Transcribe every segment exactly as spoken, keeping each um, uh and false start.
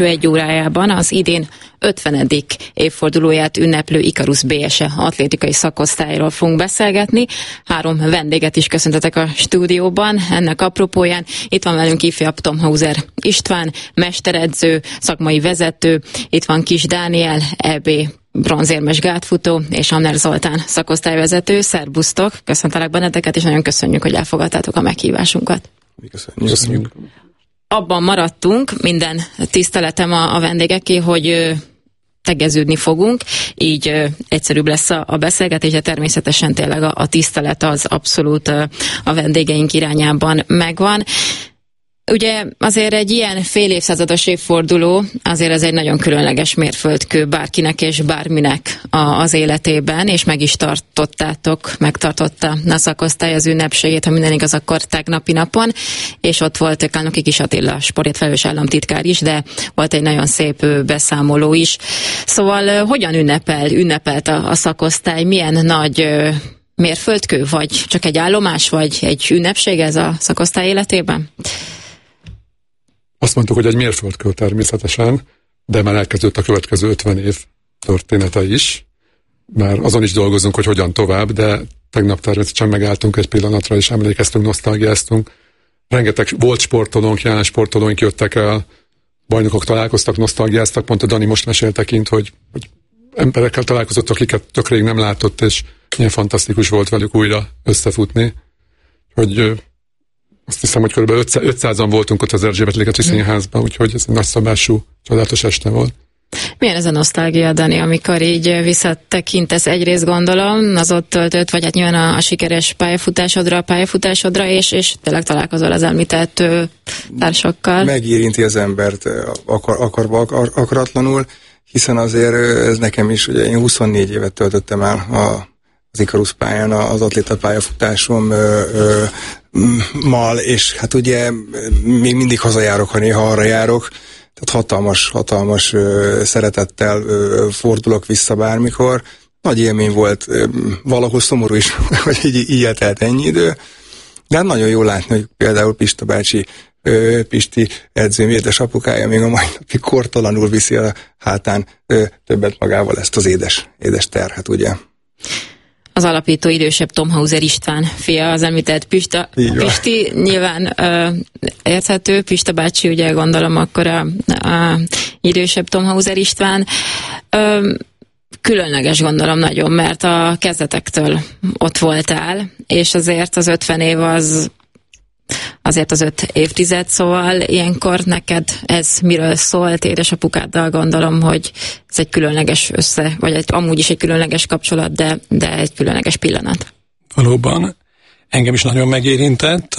egy órájában az idén ötvenedik évfordulóját ünneplő Ikarus bé es e atlétikai szakosztályról fogunk beszélgetni. Három vendéget is köszöntetek a stúdióban. Ennek apropóján itt van velünk ifjabb Thomhauser István, mesteredző, szakmai vezető, itt van Kis Dániel, é bé bronzérmes gátfutó, és Amner Zoltán szakosztályvezető. Szerbusztok, köszöntelek benneteket, és nagyon köszönjük, hogy elfogadtátok a meghívásunkat. Köszönjük. köszönjük. Abban maradtunk, minden tiszteletem a, a vendégeké, hogy ö, tegeződni fogunk, így ö, egyszerűbb lesz a, a beszélgetés, de természetesen tényleg a, a tisztelet az abszolút ö, a vendégeink irányában megvan. Ugye azért egy ilyen fél évszázados évforduló, azért ez egy nagyon különleges mérföldkő bárkinek és bárminek a, az életében, és meg is tartottátok, megtartotta a szakosztály az ünnepségét, ha minden igaz, akkor tegnapi napon, és ott volt Kálnoki Kis Attila sportért felelős államtitkár is, de volt egy nagyon szép beszámoló is. Szóval hogyan ünnepel, ünnepelt a, a szakosztály, milyen nagy mérföldkő, vagy csak egy állomás, vagy egy ünnepség ez a szakosztály életében? Azt mondtuk, hogy egy mérföldkő természetesen, de már elkezdődött a következő ötven év története is. Már azon is dolgozunk, hogy hogyan tovább, de tegnap természetesen megálltunk egy pillanatra, és emlékeztünk, nosztalgiáztunk. Rengeteg volt sportolónk, jelen sportolóink jöttek el, bajnokok találkoztak, nosztalgiáztak, pont a Dani most mesélte kint, hogy, hogy emberekkel találkozott, akiket tök rég nem látott, és milyen fantasztikus volt velük újra összefutni, hogy azt hiszem, hogy kb. ötszázan voltunk ott az Erzsébet-ligeti Színházban, úgyhogy ez egy nagyszabású, csodálatos este volt. Milyen ez a nosztalgia, Dani, amikor így visszatekintesz, egyrészt gondolom, az ott töltött, vagy hát nyilván a, a sikeres pályafutásodra, a pályafutásodra, és, és tényleg találkozol az említett társakkal. Megérinti az embert akar, akarva, akar, akaratlanul, hiszen azért ez nekem is, ugye én huszonnégy évet töltöttem el a az Ikarus pályán, az atléta pályafutásom ö, ö, mal, és hát ugye még mindig hazajárok, ha néha arra járok, tehát hatalmas, hatalmas ö, szeretettel ö, fordulok vissza bármikor. Nagy élmény volt, ö, valahol szomorú is, hogy így, így eltelt ennyi idő, de hát nagyon jó látni, hogy például Pista bácsi, ö, Pisti edzőm, édesapukája még a mai napig kortalanul viszi a hátán ö, többet magával ezt az édes, édes terhet, ugye. Az alapító idősebb Thomhauser István fia, az említett Pista. Pisti nyilván ö, érthető, Pista bácsi, ugye gondolom akkor a, a idősebb Thomhauser István. Ö, különleges gondolom nagyon, mert a kezdetektől ott voltál, és azért az ötven év az azért az öt évtized, szóval ilyenkor neked ez miről szólt, édesapukáddal gondolom, hogy ez egy különleges össze, vagy egy, amúgy is egy különleges kapcsolat, de, de egy különleges pillanat. Valóban, engem is nagyon megérintett.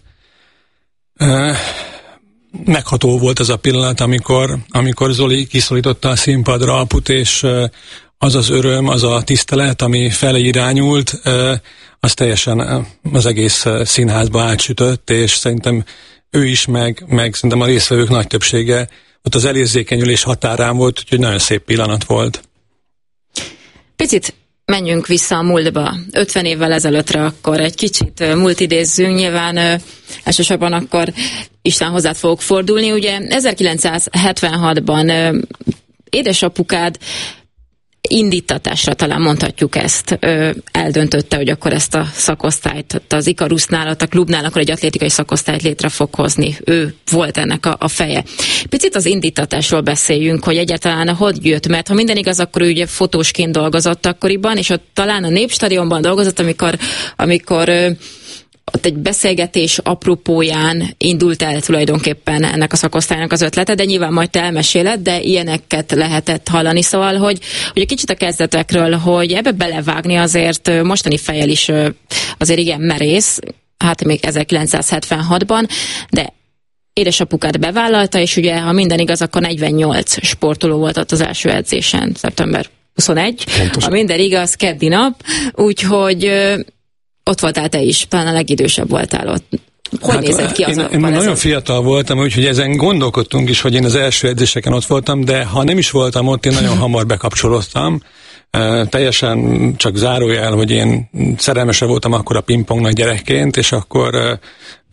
Megható volt ez a pillanat, amikor, amikor Zoli kiszólította a színpadra Aput, és az az öröm, az a tisztelet, ami felé irányult, az teljesen az egész színházba átsütött, és szerintem ő is, meg, meg szerintem a résztvevők nagy többsége ott az elérzékenyülés határán volt, úgyhogy nagyon szép pillanat volt. Picit menjünk vissza a múltba, ötven évvel ezelőttre, akkor egy kicsit múlt idézzünk, nyilván ö, elsősorban akkor István hozzád fogok fordulni. Ugye ezerkilencszázhetvenhatban ö, édesapukád indítatásra talán mondhatjuk ezt, ö, eldöntötte, hogy akkor ezt a szakosztályt, az Ikarusnál, a klubnál akkor egy atlétikai szakosztályt létre fog hozni. Ő volt ennek a, a feje. Picit az indítatásról beszéljünk, hogy egyáltalán hogy jött, mert ha minden igaz, akkor ő ugye fotósként dolgozott akkoriban, és ott talán a Népstadionban dolgozott, amikor, amikor ö, ott egy beszélgetés apropóján indult el tulajdonképpen ennek a szakosztálynak az ötlete, de nyilván majd te elmeséled, de ilyeneket lehetett hallani. Szóval, hogy, hogy egy kicsit a kezdetekről, hogy ebbe belevágni azért mostani fejjel is azért igen merész, hát még ezerkilencszázhetvenhatban, de édesapukád bevállalta, és ugye, ha minden igaz, akkor negyvennyolc sportoló volt ott az első edzésen, szeptember huszonegy, ha minden igaz, keddi nap, úgyhogy ott voltál te is, talán a legidősebb voltál ott. Hogy hát nézett ki az én, a én nagyon a... fiatal voltam, úgyhogy ezen gondolkodtunk is, hogy én az első edzéseken ott voltam, de ha nem is voltam ott, én nagyon hamar bekapcsolódtam. Uh, teljesen csak zárójel, hogy én szerelmese voltam akkor a pingpongnak gyerekként, és akkor uh,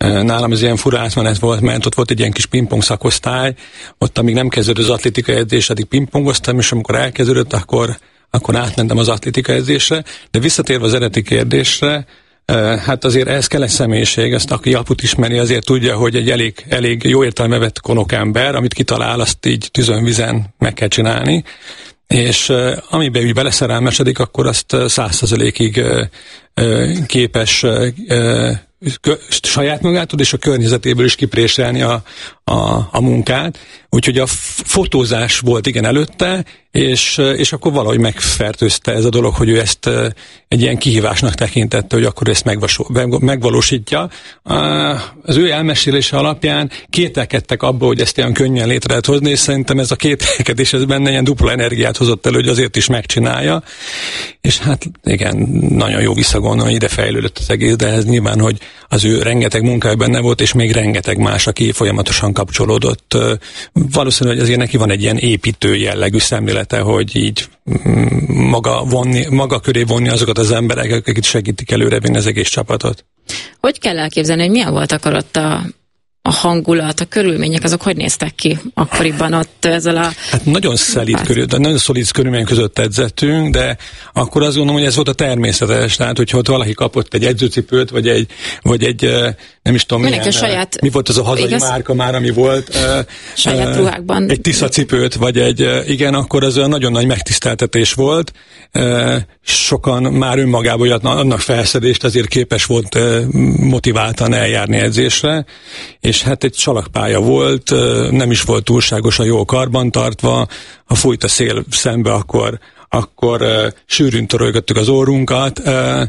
nálam ez ilyen fura átmenet volt, mert ott volt egy ilyen kis pingpong szakosztály, ott amíg nem kezdődött az atlétika edzés, addig pingpongoztam, és amikor elkezdődött, akkor, akkor átmentem az atlétika edzésre, de visszatérve az eredeti kérdésre, hát azért ehhez kell egy személyiség, ezt aki aput ismeri, azért tudja, hogy egy elég, elég jó értelme vett konokember, amit kitalál, azt így tűzön-vizen meg kell csinálni, és uh, amiben úgy beleszerelmesedik, akkor azt uh, száz százalékig uh, uh, képes uh, uh, saját magától és a környezetéből is kipréselni a, a, a munkát. Úgyhogy a fotózás volt igen előtte, és, és akkor valahogy megfertőzte ez a dolog, hogy ő ezt egy ilyen kihívásnak tekintette, hogy akkor ezt megvalósítja. Az ő elmesélése alapján kételkedtek abba, hogy ezt ilyen könnyen létre lehet hozni, és szerintem ez a kételkedés ez benne ilyen dupla energiát hozott elő, hogy azért is megcsinálja. És hát igen, nagyon jó visszagondolni, ide fejlődött az egész, de ez nyilván, hogy az ő rengeteg munkája benne volt, és még rengeteg más, aki folyamatosan kapcsolódott. Valószínű, hogy azért neki van egy ilyen építő jellegű szemlélete, hogy így maga, vonni, maga köré vonni azokat az emberek, akik segítik előrevinni az egész csapatot. Hogy kell elképzelni, hogy milyen volt akkor ott a, a hangulat, a körülmények, azok hogy néztek ki akkoriban ott ezzel a... Hát nagyon szelíd körül, nagyon szolid körülmények között edzettünk, de akkor azt gondolom, hogy ez volt a természetes, tehát hogyha ott valaki kapott egy edzőcipőt, vagy egy, vagy egy nem is tudom milyen, saját, mi volt az a hazai igaz? Márka már, ami volt. Saját ruhákban. Egy Tisza cipőt, vagy egy, igen, akkor az olyan nagyon nagy megtiszteltetés volt. Sokan már önmagában annak felszedést azért képes volt motiváltan eljárni edzésre, és hát egy salakpálya volt, nem is volt túlságosan jól karbantartva, ha fújt a szél szembe, akkor, akkor sűrűn torolgattuk az orrunkat.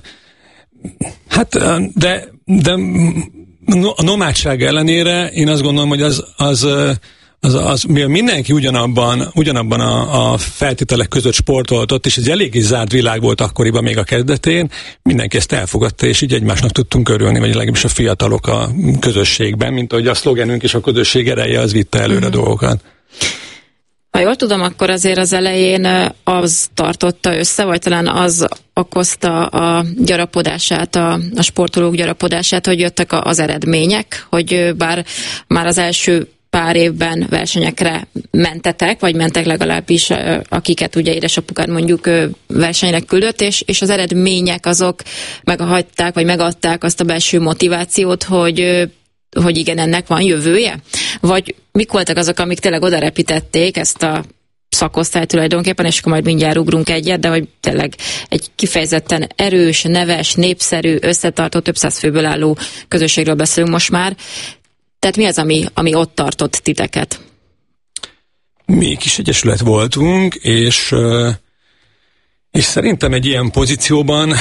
Hát, de, de a nomádság ellenére én azt gondolom, hogy az, az, az, az mivel mindenki ugyanabban, ugyanabban a, a feltételek között sportoltott, és egy eléggé zárt világ volt akkoriban még a kezdetén, mindenki ezt elfogadta, és így egymásnak tudtunk örülni, vagy legalábbis a fiatalok a közösségben, mint ahogy a szlogenünk is, a közösség ereje, az vitte előre mm-hmm. dolgokat. Ha jól tudom, akkor azért az elején az tartotta össze, vagy talán az okozta a gyarapodását, a, a sportolók gyarapodását, hogy jöttek az eredmények, hogy bár már az első pár évben versenyekre mentetek, vagy mentek legalábbis, akiket ugye édesapukát mondjuk versenyre küldött, és, és az eredmények azok meghagyták, vagy megadták azt a belső motivációt, hogy hogy igen, ennek van jövője? Vagy mik voltak azok, amik tényleg oda repítették ezt a szakosztályt tulajdonképpen, és akkor majd mindjárt ugrunk egyet, de hogy tényleg egy kifejezetten erős, neves, népszerű, összetartó, több száz főből álló közösségről beszélünk most már. Tehát mi az, ami, ami ott tartott titeket? Mi kis egyesület voltunk, és, és szerintem egy ilyen pozícióban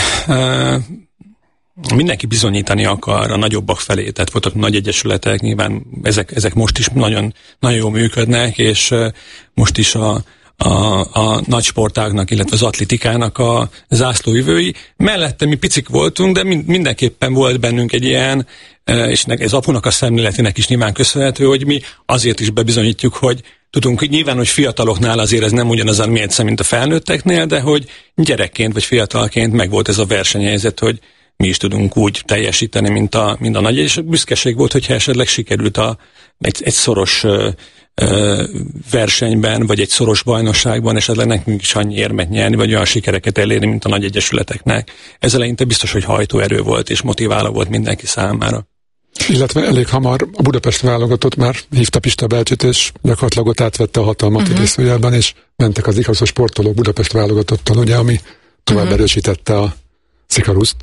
mindenki bizonyítani akar a nagyobbak felé, tehát voltak nagy egyesületek, nyilván ezek, ezek most is nagyon, nagyon jól működnek, és most is a, a, a nagy sportágnak, illetve az atlétikának a zászlóvivői. Mellette mi picik voltunk, de mindenképpen volt bennünk egy ilyen, és ez apunak a szemléletének is nyilván köszönhető, hogy mi azért is bebizonyítjuk, hogy tudunk, nyilván, hogy fiataloknál azért ez nem ugyanaz a mérce, mint a felnőtteknél, de hogy gyerekként vagy fiatalként megvolt ez a versenyhelyzet, hogy mi is tudunk úgy teljesíteni, mint a, mint a nagy, és büszkeség volt, hogyha esetleg sikerült a, egy, egy szoros ö, ö, versenyben, vagy egy szoros bajnokságban esetleg nekünk is annyi érmet nyerni, vagy olyan sikereket elérni, mint a nagy egyesületeknek. Ez eleinte biztos, hogy hajtóerő volt, és motiváló volt mindenki számára. Illetve elég hamar a Budapest válogatott már hívta Pista Belcsit, és gyakorlatilag ott átvette a hatalmat uh-huh. idézőjelben, és mentek az Ikarus sportolók Budapest válogatottan, ugye, ami tovább uh-huh. erősítette a Ikaruszt.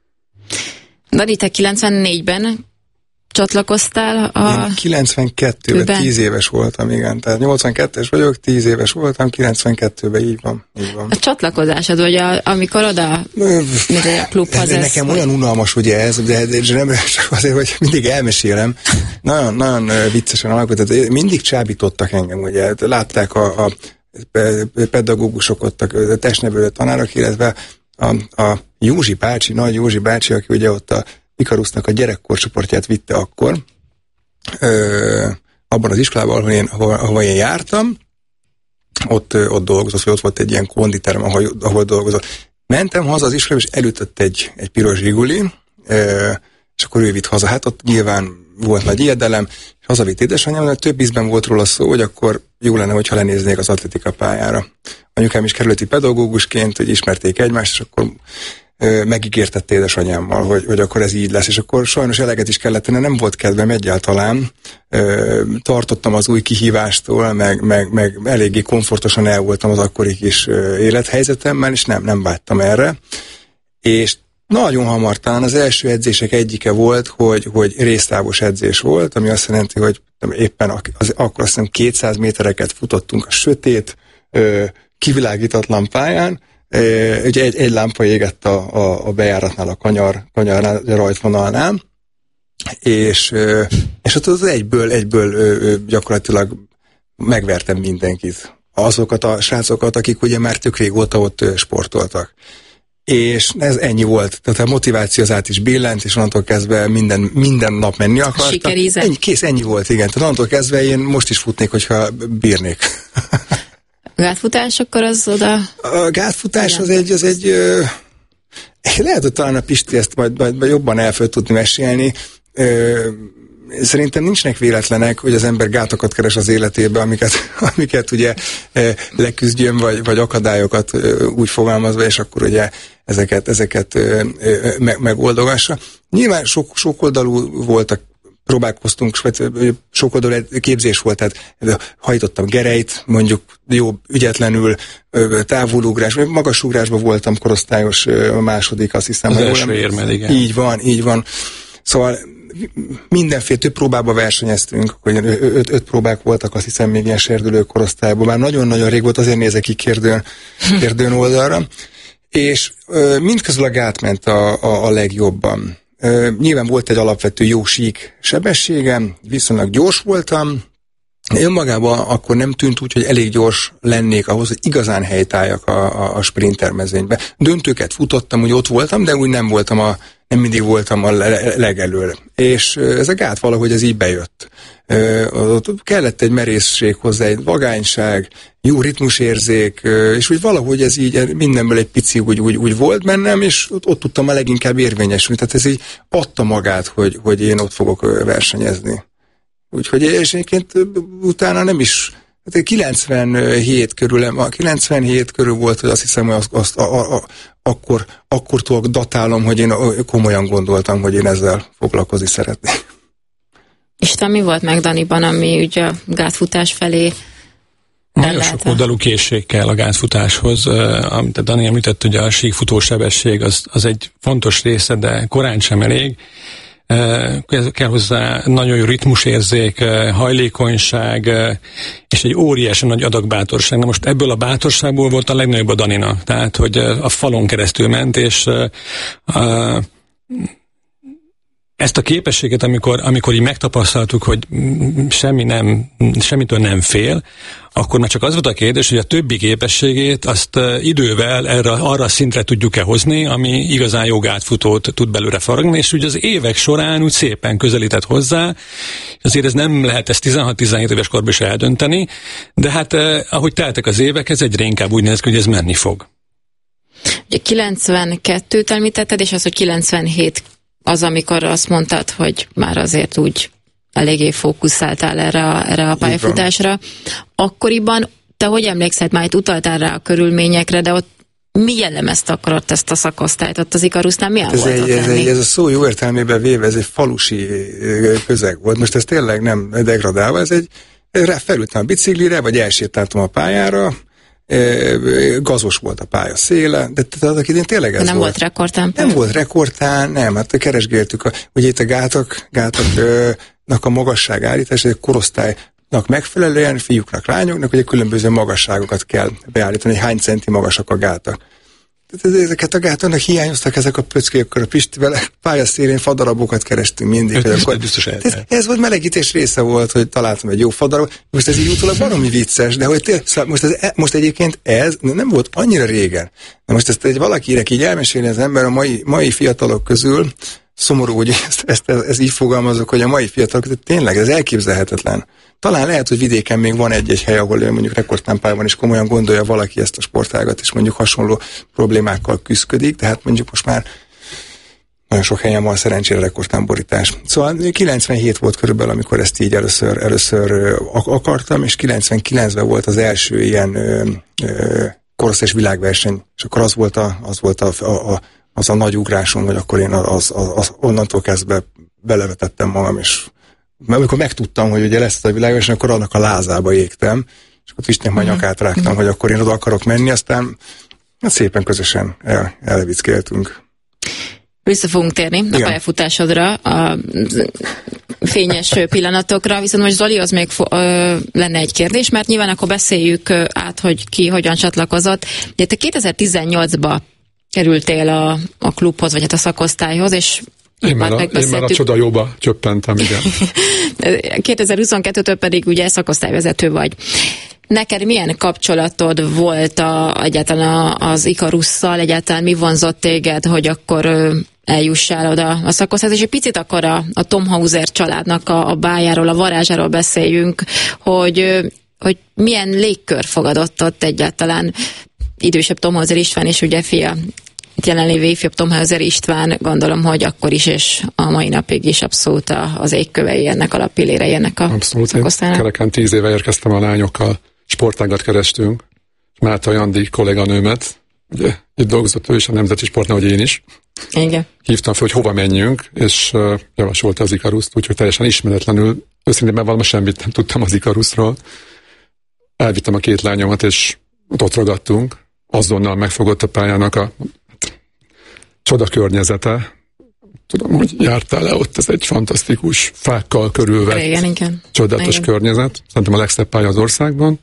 Dani, te kilencvennégyben csatlakoztál a... Én kilencvenkettőben tíz éves voltam, igen. Tehát nyolcvankettes vagyok, tíz éves voltam, kilencvenkettőben így van. Így van. A csatlakozásod, vagy a, amikor oda mint a klubhoz ez... Nekem olyan unalmas ugye ez, de, de nem csak azért, hogy mindig elmesélem. Nagyon, nagyon viccesen alakult. Tehát mindig csábítottak engem, ugye. Látták a, a pedagógusok ott, a testnevelő tanárok, illetve a, a Józsi bácsi, nagy Józsi bácsi, aki ugye ott a Ikarusznak a gyerekkorcsoportját vitte akkor, ö, abban az iskolában, ahol én, ahol, ahol én jártam, ott, ott dolgozott, vagy ott volt egy ilyen konditerem, ahol, ahol dolgozott. Mentem haza az iskolába, és elütött egy, egy piros zsiguli, ö, és akkor ő vitt haza. Hát ott nyilván volt nagy ijedelem, és hazavitt édesanyám, mert több ízben volt róla szó, hogy akkor jó lenne, hogyha lenéznék az atlétika pályára. Anyukám is kerületi pedagógusként, hogy ismerték egymást, és akkor ö, megígértette édesanyámmal, hogy, hogy akkor ez így lesz, és akkor sajnos eleget is kellett tenni, nem volt kedvem egyáltalán. Ö, tartottam az új kihívástól, meg, meg, meg eléggé komfortosan el voltam az akkori kis ö, élethelyzetemmel, és nem, nem vágytam erre. És nagyon hamar, talán az első edzések egyike volt, hogy, hogy résztávos edzés volt, ami azt jelenti, hogy éppen az, akkor azt hiszem kétszáz métereket futottunk a sötét, ö, kivilágítatlan pályán, ö, ugye egy, egy lámpa égett a, a, a bejáratnál, a kanyar, kanyarnál, a rajtvonalnál, és, ö, és ott az egyből, egyből ö, gyakorlatilag megvertem mindenkit. Azokat a srácokat, akik ugye már tök régóta ott ö, sportoltak. És ez ennyi volt. Tehát a motiváció az át is billent, és onnantól kezdve minden, minden nap menni akartam. Sikerízett. Ennyi, kész, ennyi volt, igen. Tehát onnantól kezdve én most is futnék, hogyha bírnék. Gátfutás, akkor az oda... A gátfutás az egy, az egy ö, lehet, hogy talán a Pisti ezt majd, majd, majd jobban el föl tudni mesélni. Ö, Szerintem nincsnek véletlenek, hogy az ember gátakat keres az életébe, amiket, amiket ugye e, leküzdjön, vagy, vagy akadályokat e, úgy fogalmazva, és akkor ugye ezeket, ezeket e, e, me, megoldogassa. Nyilván sok, sok oldalú voltak, próbálkoztunk, sok oldalú képzés volt, tehát hajtottam gerejt, mondjuk jó ügyetlenül, távolugrás, magasugrásban voltam korosztályos, a második, azt hiszem. Az első érmed, igen. Így van, így van. Szóval mindenféle több próbába versenyeztünk, hogy öt, öt próbák voltak, azt hiszem még ilyen serdülő korosztályban, már nagyon-nagyon rég volt, azért nézek ki kérdőn, kérdőn oldalra, és ö, mindközül a gát ment a, a, a legjobban. Ö, nyilván volt egy alapvető jó sík sebességem, viszonylag gyors voltam, önmagában akkor nem tűnt úgy, hogy elég gyors lennék ahhoz, hogy igazán helytálljak a, a, a sprinter mezőnybe. Döntőket futottam, úgy ott voltam, de úgy nem voltam a nem mindig voltam a legelől. És ez a gát valahogy ez így bejött. Ott kellett egy merészség hozzá, egy vagányság, jó ritmusérzék, és úgy valahogy ez így mindenből egy pici úgy, úgy, úgy volt bennem, és ott, ott tudtam a leginkább érvényesülni. Tehát ez így adta magát, hogy, hogy én ott fogok versenyezni. Úgyhogy és egyébként utána nem is kilencvenhét körül, a kilencvenhét körül volt, hogy azt hiszem, hogy azt, azt a, a, akkor, akkor tudok datálom, hogy én komolyan gondoltam, hogy én ezzel foglalkozni szeretnék. Isten, mi volt meg Daniban, ami ugye a gátfutás felé nagyon sok oldalú készség kell a gátfutáshoz. Amit Dani említett, hogy a síkfutó sebesség az, az egy fontos része, de korán sem elég. Kell hozzá nagyon jó ritmusérzék, hajlékonyság, és egy óriási nagy adag bátorság. Na most ebből a bátorságból volt a legnagyobb a Daninak. Tehát, hogy a falon keresztül ment, és a, ezt a képességet, amikor, amikor így megtapasztaltuk, hogy semmi nem, semmitől nem fél, akkor már csak az volt a kérdés, hogy a többi képességét azt idővel erre, arra a szintre tudjuk-e hozni, ami igazán jó gátfutót tud belőle faragni, és ugye az évek során úgy szépen közelített hozzá. Azért ez nem lehet ezt tizenhat-tizenhét éves korban is eldönteni, de hát ahogy teltek az évek, ez egyre inkább úgy néz ki, hogy ez menni fog. Ugye kilencvenkettőt említetted, és az, hogy kilencvenhét az, amikor azt mondtad, hogy már azért úgy eléggé fókuszáltál erre a, erre a pályafutásra. Akkoriban, te hogy emlékszel, már itt utaltál rá a körülményekre, de ott mi jellemezte akkor ott ezt a szakosztályt? Ott az Ikarusznál milyen ez volt egy, ott ez, egy, ez a szó jó értelmében véve, ez egy falusi közeg volt. Most ez tényleg nem degradálva, ez egy, felültem a biciklire, vagy elsétáltam a pályára, gazos volt a pálya széle, de tehát én tényleg ez nem volt. volt rekordtán? Nem volt rekordtán, nem, hát keresgéltük, a, ugye itt a gátak, gátaknak a magasság állítás, egy korosztálynak megfelelően, fiúknak, lányoknak, ugye különböző magasságokat kell beállítani, hogy hány centi magasak a gátak. Tehát ezeket a gátaknak hiányoztak ezek a pöckék, akkor a Pistivel pályaszélén fadarabokat kerestünk mindig. Hogy akkor, ez, ez volt melegítés része volt, hogy találtam egy jó fadarabot. Most ez így utólag valami vicces, de hogy tél, szóval most, ez, most egyébként ez nem volt annyira régen. De most ezt egy valakinek így elmesélni az ember a mai, mai fiatalok közül, szomorú, hogy ezt, ezt, ezt, ezt így fogalmazok, hogy a mai fiatalok közül tényleg ez elképzelhetetlen. Talán lehet, hogy vidéken még van egy-egy hely, ahol mondjuk rekordtámpában is komolyan gondolja valaki ezt a sportágat, és mondjuk hasonló problémákkal küszködik, de hát mondjuk most már nagyon sok helyen van szerencsére rekordtámborítás. Szóval kilencvenhét volt körülbelül, amikor ezt így először, először akartam, és kilencvenkilencben volt az első ilyen ö, ö, korosztályos világverseny, és akkor az volt a, az volt a, a, a az a nagy ugrásom, hogy akkor én az, az, az onnantól kezdve belevetettem magam, és amikor megtudtam, hogy ugye lesz a világverseny, akkor annak a lázába égtem, és akkor Pistinek majd nyakát rágtam, hogy akkor én oda akarok menni, aztán hát szépen közösen el, elvickéltünk. Vissza fogunk térni Igen. a pályafutásodra, a fényes pillanatokra, viszont most Zolihoz még fo- ö, lenne egy kérdés, mert nyilván akkor beszéljük át, hogy ki hogyan csatlakozott. De te kétezer-tizennyolcban kerültél a, a klubhoz, vagy hát a szakosztályhoz, és én már, a, én már a csoda jóba csöppentem, igen. kétezer-huszonkettőtől pedig ugye szakosztályvezető vagy. Neked milyen kapcsolatod volt a, egyáltalán az Ikarusszal, egyáltalán mi vonzott téged, hogy akkor ö, eljussál oda a szakosztályhoz, és egy picit akkor a, a Tom Hauser családnak a, a bájáról, a varázsáról beszéljünk, hogy, ö, hogy milyen légkör fogadott ott egyáltalán. Idősebb Tom Hauser István és ugye fia, jelenlévő ifjabb Tom Hauser István, gondolom, hogy akkor is és a mai napig is abszolút az égkövei ennek a lappillérei ennek a abszolút, szakosztálynak. Kereken tíz éve érkeztem a lányokkal, sportágat kerestünk, Márta Jandi kolléganőmet, ugye itt dolgozott ő is a Nemzeti Sportnál, hogy én is. Igen. Hívtam fel, hogy hova menjünk, és uh, javasolta az Ikaruszt, úgyhogy teljesen ismeretlenül, őszintén valami semmit nem tudtam az Ikaruszról. Elvittem a két lányomat, és ott ragadtunk, azonnal megfogott a pályának a hát, csoda környezete. Tudom, hogy jártál le ott, ez egy fantasztikus, fákkal körülvett, igen, igen. csodálatos igen. környezet. Szerintem a legszebb pálya az országban.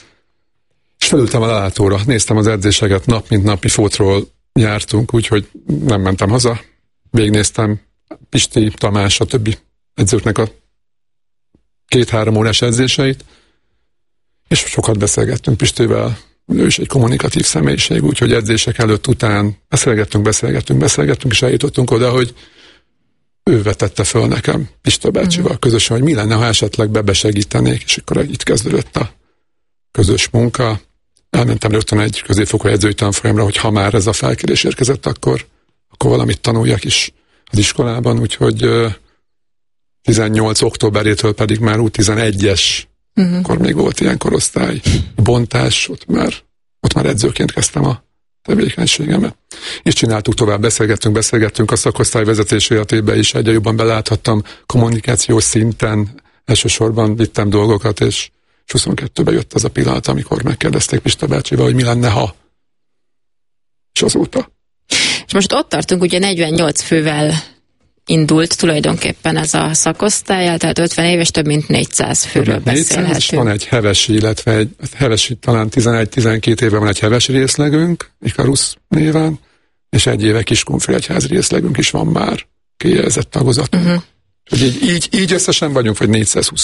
És felültem a lelátóra, néztem az edzéseket, nap mint nap, mi fótról jártunk, úgyhogy nem mentem haza. Végignéztem Pisti, Tamás, a többi edzőknek a két-három órás edzéseit, és sokat beszélgettünk Pistivel. Ő is egy kommunikatív személyiség, úgyhogy edzések előtt, után beszélgettünk, beszélgettünk, beszélgettünk, és eljutottunk oda, hogy ő vetette föl nekem Pista bácsival uh-huh. közösen, hogy mi lenne, ha esetleg bebesegítenék, és akkor itt kezdődött a közös munka. Elmentem rögtön egy középfokú edzői tanfolyamra, hogy ha már ez a felkérés érkezett, akkor, akkor valamit tanuljak is az iskolában, úgyhogy tizennyolc októberétől pedig már ú tizenegyes Uh-huh. akkor még volt ilyen korosztály bontás, ott már, ott már edzőként kezdtem a tevékenységemet. És csináltuk tovább, beszélgettünk, beszélgettünk a szakosztály vezetés életében is, egyre jobban beláthattam kommunikációs szinten, elsősorban vittem dolgokat, és huszonkettőben jött az a pillanat, amikor megkérdezték Pista bácsival, hogy mi lenne, ha. És azóta. És most ott tartunk, ugye negyvennyolc fővel indult tulajdonképpen ez a szakosztály, tehát ötven éves, több mint négyszáz főről beszélhetünk. És van egy hevesi, illetve egy hevesi, talán tizenegy-tizenkét éve van egy hevesi részlegünk, Ikarusz néven, és egy éve Kiskunfélegyházi részlegünk is van már, kijelzett tagozat. Uh-huh. Így, így, így összesen vagyunk, vagy négyszázhúsz.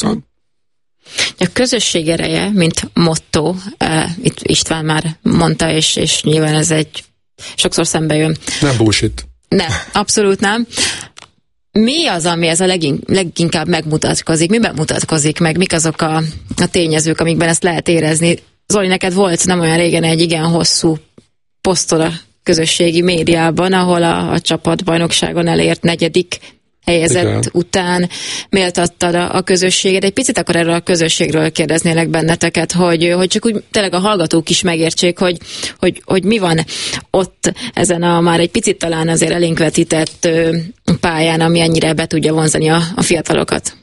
A közösség ereje, mint motto, uh, itt István már mondta, és, és nyilván ez egy sokszor szembe jön. Nem bullshit. Nem, abszolút nem. Mi az, ami ez a legin, leginkább megmutatkozik? Miben mutatkozik meg? Mik azok a, a tényezők, amikben ezt lehet érezni? Zoli, neked volt nem olyan régen egy igen hosszú posztod a közösségi médiában, ahol a, a csapatbajnokságon elért negyedik helyezett igen. után méltattad a, a közösséget. Egy picit akkor erről a közösségről kérdeznélek benneteket, hogy, hogy csak úgy tényleg a hallgatók is megértsék, hogy, hogy, hogy mi van ott ezen a már egy picit talán azért elénk vetített pályán, ami ennyire be tudja vonzani a, a fiatalokat.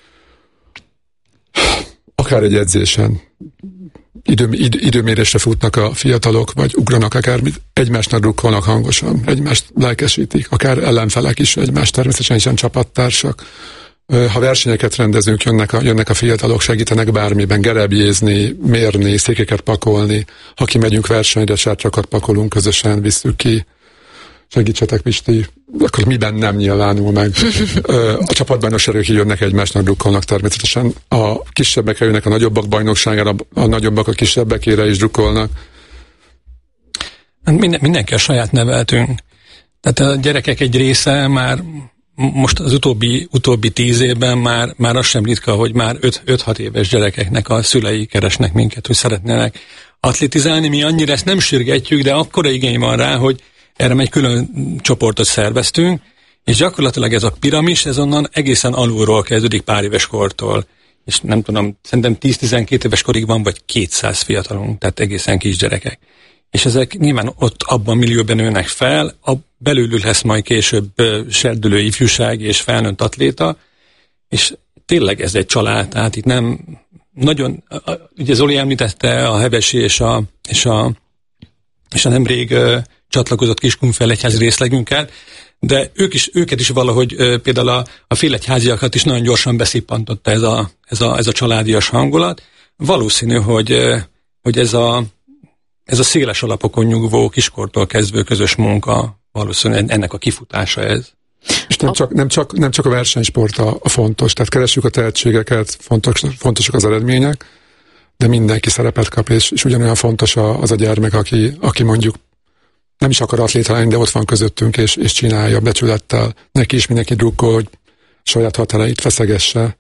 Akár egy edzésen idő, id, időmérésre futnak a fiatalok, vagy ugranak akármit, egymásnak drukkolnak hangosan, egymást lelkesítik, akár ellenfelek is, egymást természetesen sem csapattársak. Ha versenyeket rendezünk, jönnek a, jönnek a fiatalok, segítenek bármiben, gerebjézni, mérni, székeket pakolni. Ha kimegyünk versenyre, sátраkat pakolunk, közösen visszük ki. Segítsetek, Pisti, akkor miben nem nyilvánul meg. A csapatbajnokságok jönnek egymásnak, drukkolnak természetesen. A kisebbek jönnek a nagyobbak bajnokságára, a nagyobbak a kisebbekére is drukkolnak. Minden, mindenki a saját neveltünk. Tehát a gyerekek egy része már most az utóbbi, utóbbi tíz évben már, már az sem ritka, hogy már öt-hat éves gyerekeknek a szülei keresnek minket, hogy szeretnének atletizálni. Mi annyira ezt nem sürgetjük, de akkora igény van rá, hogy erre egy külön csoportot szerveztünk, És gyakorlatilag ez a piramis, ez onnan egészen alulról kezdődik pár éves kortól. És nem tudom, szerintem tíz-tizenkét éves korig van, vagy kétszáz fiatalunk, tehát egészen kisgyerekek. És ezek nyilván ott abban a millióban nőnek fel, a belőlük lesz majd később serdülő ifjúság és felnőtt atléta, és tényleg ez egy család, tehát itt nem nagyon, ugye Zoli említette a Hevesi és a, és a, és a nemrég uh, csatlakozott Kiskunfélegyházi részlegünket, de ők is, őket is valahogy uh, például a, a félegyháziakat is nagyon gyorsan beszippantotta ez a, ez a, ez a családias hangulat. Valószínű, hogy, uh, hogy ez a Ez a széles alapokon nyugvó, kiskortól kezdve közös munka, valószínűleg ennek a kifutása ez. És nem csak, nem csak, nem csak a versenysport a, a fontos, tehát keressük a tehetségeket, fontos, fontosak az eredmények, de mindenki szerepet kap, és, és ugyanolyan fontos a, az a gyermek, aki, aki mondjuk nem is akar atléta lenni, de ott van közöttünk, és, és csinálja becsülettel. Neki is mindenki drukkol, hogy saját határait feszegesse.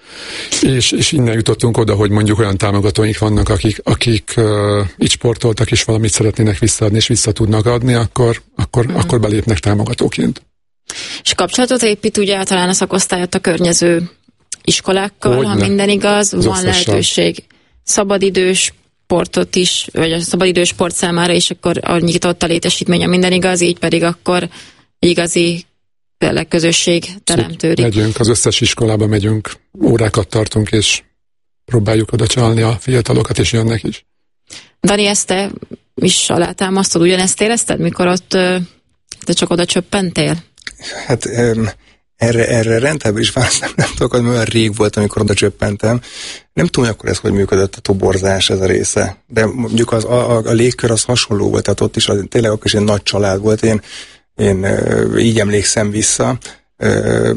És, és innen jutottunk oda, hogy mondjuk olyan támogatóink vannak, akik, akik uh, így sportoltak, és valamit szeretnének visszaadni, és vissza tudnak adni, akkor, akkor, mm. akkor belépnek támogatóként. És kapcsolatot épít ugye talán a szakosztályot a környező iskolákkal, hogy ha ne. Minden igaz, az van osztassal. Lehetőség szabadidős sportot is, vagy a szabadidős sport számára is, akkor a nyitott a létesítmény, minden igaz, így pedig akkor igazi tényleg közösség teremtődik. Megyünk, az összes iskolába megyünk, órákat tartunk, és próbáljuk oda csalni a fiatalokat, és jönnek is. Dani, ezt te is alátámasztod, ugyanezt érezted, mikor ott te csak oda csöppentél? Hát erre, erre rendtábor is választ nem, nem tudok, hogy olyan rég volt, amikor oda csöppentem. Nem tudom, hogy akkor ez hogy működött a toborzás, ez a része. De mondjuk az, a, a, a légkör az hasonló volt, tehát ott is az, tényleg akkor is egy nagy család volt. Én Én uh, így emlékszem vissza. Uh,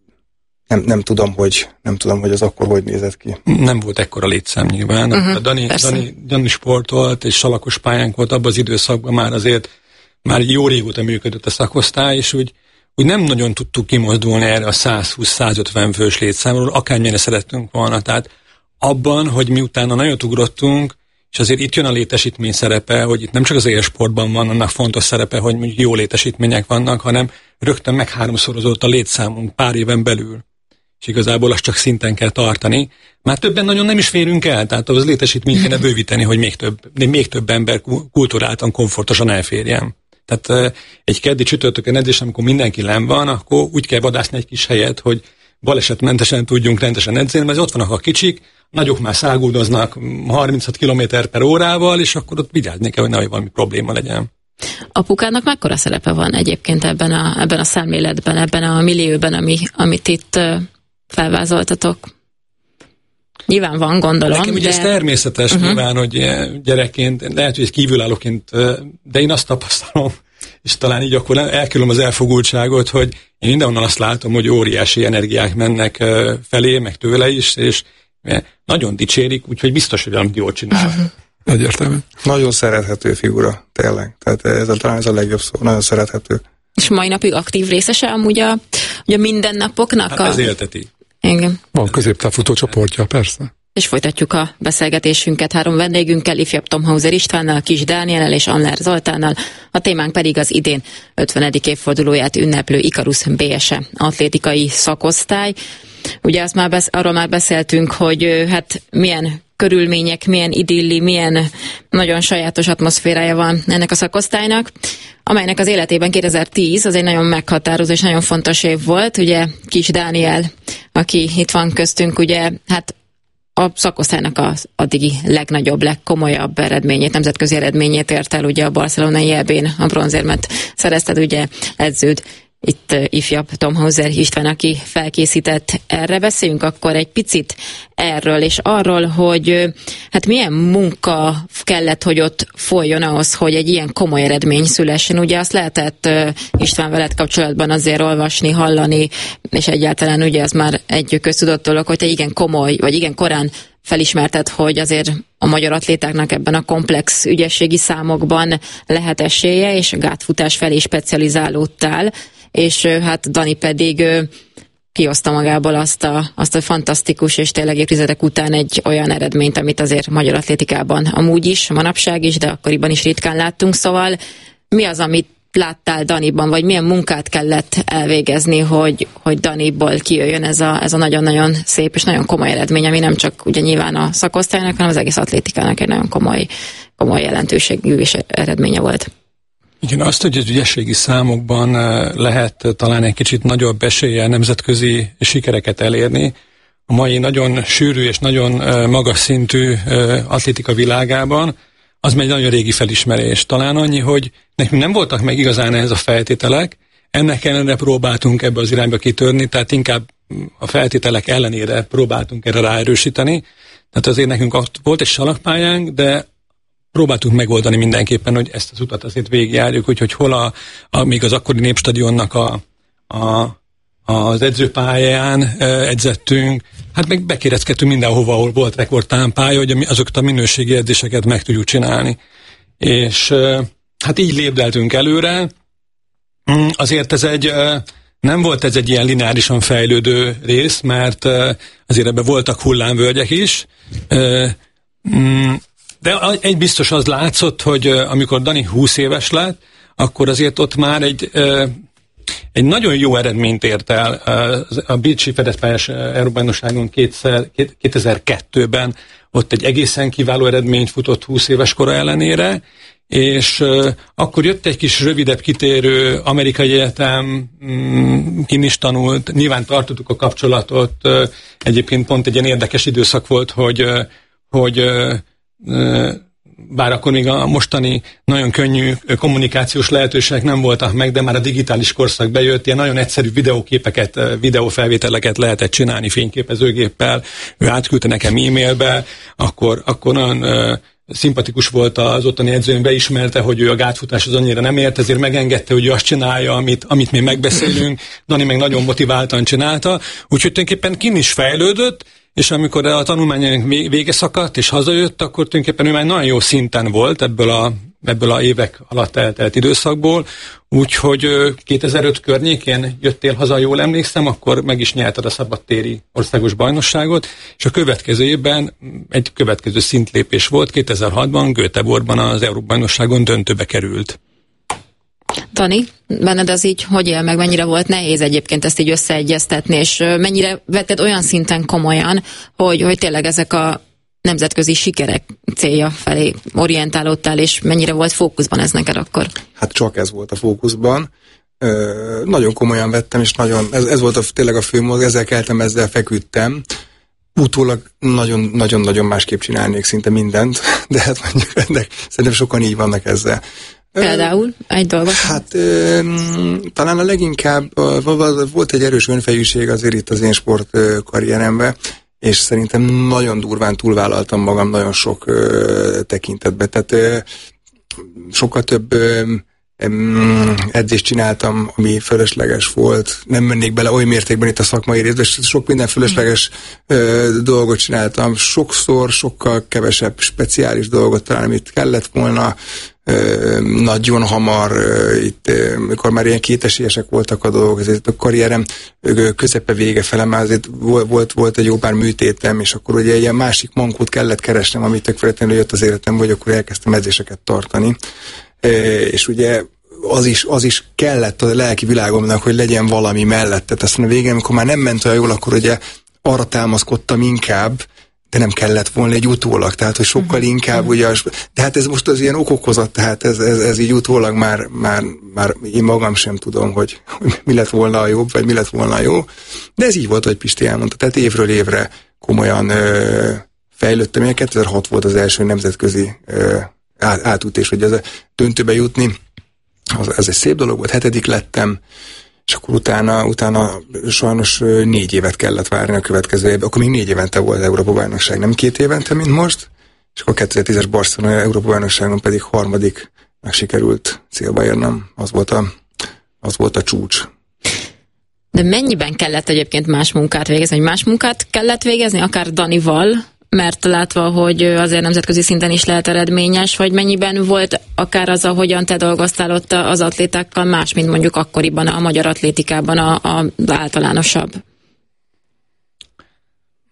nem, nem, tudom, hogy, nem tudom, hogy az akkor hogy nézett ki. Nem volt ekkora létszám nyilván. Uh-huh, Dani, Dani, Dani sportolt, és salakos pályánk volt abban az időszakban, már azért már jó régóta működött a szakosztály, és úgy, úgy nem nagyon tudtuk kimozdulni erre a százhúsz-százötven fős létszámról, akármilyen szerettünk volna. Tehát abban, hogy mi utána nagyot ugrottunk, és azért itt jön a létesítmény szerepe, hogy itt nem csak az élsportban van annak fontos szerepe, hogy mondjuk jó létesítmények vannak, hanem rögtön meg háromszorozott a létszámunk pár éven belül. És igazából azt csak szinten kell tartani. Már többen nagyon nem is férünk el, tehát az létesítményt kéne bővíteni, hogy még több, még több ember kulturáltan, komfortosan elférjen. Tehát egy keddi csütörtökön edzés, amikor mindenki len van, akkor úgy kell vadászni egy kis helyet, hogy balesetmentesen tudjunk rendesen edzeni, mert ott vannak a kicsik, nagyok már száguldoznak harminchat kilométer per órával, és akkor ott vigyázni kell, hogy nehogy valami probléma legyen. Apukának mekkora szerepe van egyébként ebben a, ebben a szemléletben, ebben a millióben, ami, amit itt uh, felvázoltatok? Nyilván van, gondolom. Nekem ugye de... ez természetes uh-huh. nyilván, hogy gyerekként, lehet, hogy egy kívülállóként, de én azt tapasztalom, és talán így akkor elkerülöm az elfogultságot, hogy én mindenhonnan azt látom, hogy óriási energiák mennek felé, meg tőle is, és nagyon dicsérik, úgyhogy biztos, hogy valamit jól csinál. Uh-huh. Egyértelmű. Nagyon szerethető figura, tényleg. Tehát ez a, talán ez a legjobb szó, nagyon szerethető. És mai napig aktív részese amúgy a, a mindennapoknak? Hát a... ez élteti. Igen. Van középtávfutó csoportja, persze. És folytatjuk a beszélgetésünket három vendégünkkel, ifjabb Thomhauser Istvánnal, Kis Dániellel és Amler Zoltánnal. A témánk pedig az idén ötvenedik évfordulóját ünneplő Ikarus bé es e atlétikai szakosztály. Ugye azt már besz- arról már beszéltünk, hogy hát milyen körülmények, milyen idilli, milyen nagyon sajátos atmoszférája van ennek a szakosztálynak, amelynek az életében kétezer-tíz az egy nagyon meghatározó és nagyon fontos év volt. Ugye Kis Dániel, aki itt van köztünk, ugye hát a szakosztálynak az addigi legnagyobb, legkomolyabb eredményét, nemzetközi eredményét ért el, ugye a barcelonai é bén a bronzérmet szerezted, ugye edződ itt uh, ifjabb Thomhauser István, aki felkészített erre. Beszéljünk akkor egy picit erről, és arról, hogy uh, hát milyen munka kellett, hogy ott folyjon ahhoz, hogy egy ilyen komoly eredmény szülessen. Ugye azt lehetett uh, István veled kapcsolatban azért olvasni, hallani, és egyáltalán ugye az már egy köztudott dolog, hogy te igen komoly, vagy igen korán felismerted, hogy azért a magyar atlétáknak ebben a komplex ügyességi számokban lehet esélye, és a gátfutás felé specializálódtál, és hát Dani pedig kihozta magából azt a, azt a fantasztikus és tényleg évtizedek után egy olyan eredményt, amit azért magyar atlétikában amúgy is, manapság is, de akkoriban is ritkán láttunk, szóval mi az, amit láttál Daniban, vagy milyen munkát kellett elvégezni, hogy, hogy Daniból kijöjjön ez a, ez a nagyon-nagyon szép és nagyon komoly eredmény, ami nem csak ugye nyilván a szakosztálynak, hanem az egész atlétikának egy nagyon komoly, komoly jelentőségű és eredménye volt. Igen, azt, hogy az ügyességi számokban lehet talán egy kicsit nagyobb eséllyel nemzetközi sikereket elérni, a mai nagyon sűrű és nagyon magas szintű atlétika világában, az egy nagyon régi felismerés. Talán annyi, hogy nekünk nem voltak meg igazán ehhez a feltételek, ennek ellenére próbáltunk ebbe az irányba kitörni, tehát inkább a feltételek ellenére próbáltunk erre ráerősíteni. Tehát azért nekünk volt egy salakpályánk, de próbáltunk megoldani mindenképpen, hogy ezt az utat azért végigjárjuk, úgyhogy hol a, a, még az akkori Népstadionnak a, a, az edzőpályán edzettünk, hát meg bekéreckedtünk mindenhova, ahol volt rekordtámpálya, hogy azokat a minőségi edzéseket meg tudjuk csinálni. És hát így lépdeltünk előre. Azért ez egy, nem volt ez egy ilyen lineárisan fejlődő rész, mert azért ebben voltak hullámvölgyek is. De egy biztos az látszott, hogy amikor Dani húsz éves lett, akkor azért ott már egy, egy nagyon jó eredményt ért el. A Bécsi fedezpályás Európa-bajnokságon kétezer-kettőben ott egy egészen kiváló eredményt futott húsz éves kora ellenére, és uh, akkor jött egy kis rövidebb kitérő amerikai egyetem, mm, kin is tanult, nyilván tartottuk a kapcsolatot, uh, egyébként pont egy ilyen érdekes időszak volt, hogy, uh, hogy uh, uh, bár akkor még a mostani nagyon könnyű kommunikációs lehetőségek nem voltak meg, de már a digitális korszak bejött, ilyen nagyon egyszerű videóképeket, videófelvételeket lehetett csinálni fényképezőgéppel, ő átküldte nekem e-mailbe, akkor, akkor nagyon uh, szimpatikus volt az ottani edzőm, beismerte, hogy ő a gátfutáshoz annyira nem ért, ezért megengedte, hogy ő azt csinálja, amit, amit mi megbeszélünk. Dani meg nagyon motiváltan csinálta, úgyhogy tulajdonképpen kin is fejlődött, és amikor a tanulmányának vége szakadt, és hazajött, akkor tulajdonképpen ő már nagyon jó szinten volt ebből a, ebből a évek alatt eltelt időszakból, úgyhogy kétezer-öt környékén jöttél haza, jól emlékszem, akkor meg is nyerted a szabadtéri országos bajnokságot, és a következő évben egy következő szintlépés volt, kétezer-hatban Göteborgban az Európa-bajnokságon döntőbe került. Dani, benned az így hogy él meg, mennyire volt nehéz egyébként ezt így összeegyeztetni, és mennyire vetted olyan szinten komolyan, hogy, hogy tényleg ezek a nemzetközi sikerek célja felé orientálódtál, és mennyire volt fókuszban ez neked akkor? Hát csak ez volt a fókuszban. Ö, nagyon komolyan vettem, és nagyon, ez, ez volt a, tényleg a fő mód, ezzel keltem, ezzel feküdtem. Utólag nagyon-nagyon másképp csinálnék szinte mindent, de hát mondjuk ennek szerintem sokan így vannak ezzel. Például egy dolgot? Hát ö, talán a leginkább a, volt egy erős önfejűség azért itt az én sportkarrieremben, és szerintem nagyon durván túlvállaltam magam nagyon sok ö, tekintetben. Tehát ö, sokkal több ö, edzést csináltam, ami fölösleges volt. Nem mennék bele oly mértékben itt a szakmai részbe, sok minden fölösleges ö, dolgot csináltam. Sokszor sokkal kevesebb speciális dolgot talán, amit kellett volna. Ö, nagyon hamar, ö, itt, ö, mikor már ilyen kétesélyesek voltak a dolgok, ezért a karrierem ö, közepe vége fele, már azért volt, volt, volt egy jó pár műtétem, és akkor ugye ilyen másik mankót kellett keresnem, amit tök feltétlenül jött az életem, vagy akkor elkezdtem edzéseket tartani. Ö, és ugye az is, az is kellett a lelki világomnak, hogy legyen valami mellette. Aztán a végén, amikor már nem ment olyan jól, akkor ugye arra támaszkodtam inkább, de nem kellett volna egy utólag, tehát hogy sokkal uh-huh. inkább ugye, de hát ez most az ilyen okokozat, tehát ez, ez, ez így utólag már, már, már én magam sem tudom, hogy, hogy mi lett volna a jobb, vagy mi lett volna a jó, de ez így volt, hogy Pisti elmondta, tehát évről évre komolyan ö, fejlődtem, én kétezer-hat volt az első nemzetközi ö, át, átütés, hogy ez a döntőbe jutni, az, ez egy szép dolog volt, hetedik lettem, és akkor utána, utána sajnos négy évet kellett várni a következő évben. Akkor még négy évente volt az Európa-bajnokság, nem két évente, mint most. És akkor kétezer-tízes Barcelona Európa-bajnokságon pedig harmadiknak sikerült célba érnem. Az volt a, az volt a csúcs. De mennyiben kellett egyébként más munkát végezni? Más munkát kellett végezni, akár Danival, mert látva, hogy azért nemzetközi szinten is lehet eredményes, vagy mennyiben volt akár az, ahogyan te dolgoztál ott az atlétákkal más, mint mondjuk akkoriban a magyar atlétikában a, a általánosabb?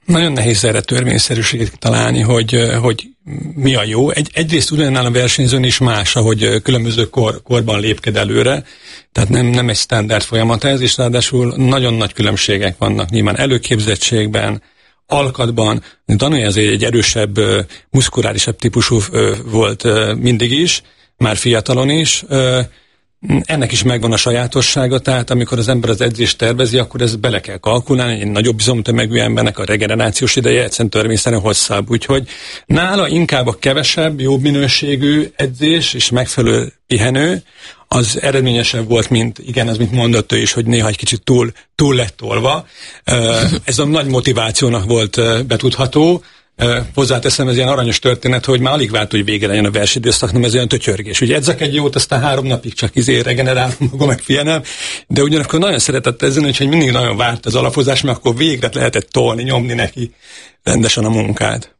Nagyon nehéz erre törvényszerűséget találni, hogy, hogy mi a jó. Egy, egyrészt ugyanannál a versenyzőn is más, ahogy különböző kor, korban lépked előre, tehát nem, nem egy standard folyamat ez, és ráadásul nagyon nagy különbségek vannak nyilván előképzettségben, alkatban. Dani azért egy erősebb, muszkulárisabb típusú volt mindig is, már fiatalon is. Ennek is megvan a sajátossága, tehát amikor az ember az edzést tervezi, akkor ezt bele kell kalkulálni, egy nagyobb izomtömegű embernek a regenerációs ideje egyszerűen törvényszerűen hosszabb. Úgyhogy nála inkább a kevesebb, jobb minőségű edzés és megfelelő pihenő, az eredményesebb volt, mint, igen, az, mint mondott ő is, hogy néha egy kicsit túl, túl lett tolva. Ez a nagy motivációnak volt betudható. Hozzáteszem, ez ilyen aranyos történet, hogy már alig várt, hogy vége legyen a versenyidőszak, nem ez olyan tötyörgés. Ugye edzek egy jót, aztán három napig csak izé regenerálom magam, meg pihenem, de ugyanakkor nagyon szeretett ezen, hogy mindig nagyon várt az alapozás, mert akkor végre lehetett tolni, nyomni neki rendesen a munkát.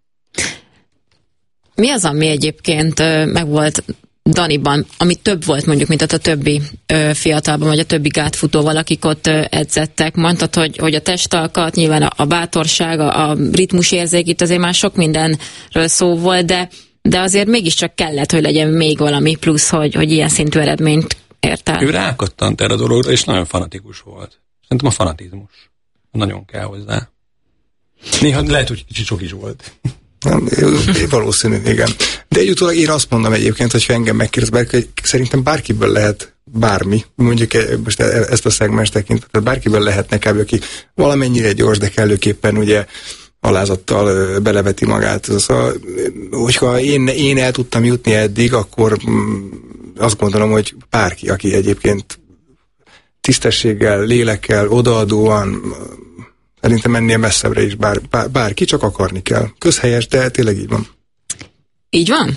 Mi az, ami egyébként meg volt Daniban, ami több volt mondjuk, mint a többi ö, fiatalban, vagy a többi gátfutóval, akik ott ö, edzettek? Mondtad, hogy, hogy a testalkat, nyilván a, a bátorság, a, a ritmusérzék, itt azért már sok mindenről szó volt, de, de azért mégiscsak kellett, hogy legyen még valami plusz, hogy, hogy ilyen szintű eredményt ért el. Ő rákattant erre a dologra, és nagyon fanatikus volt. Szerintem a fanatizmus. Nagyon kell hozzá. Néha lehet, hogy kicsit sok is volt. Nem, valószínű, igen. De egyúttal én azt mondom egyébként, hogyha engem megkérdez, hogy szerintem bárkiből lehet bármi, mondjuk most ezt a szegmens tekintve, bárkiből lehetne kb. Aki valamennyire gyors, de kellőképpen ugye alázattal beleveti magát. Szóval, hogyha én, én el tudtam jutni eddig, akkor azt gondolom, hogy bárki, aki egyébként tisztességgel, lélekkel, odaadóan, szerintem ennél messzebbre is bár, bár, bárki, csak akarni kell. Közhelyes, de tényleg így van. Így van?